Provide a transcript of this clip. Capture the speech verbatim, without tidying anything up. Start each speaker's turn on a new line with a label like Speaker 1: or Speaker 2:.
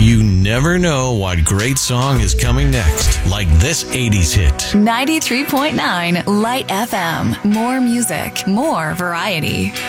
Speaker 1: You never know what great song is coming next, like this eighties hit.
Speaker 2: ninety-three point nine Light F M. More music, more variety.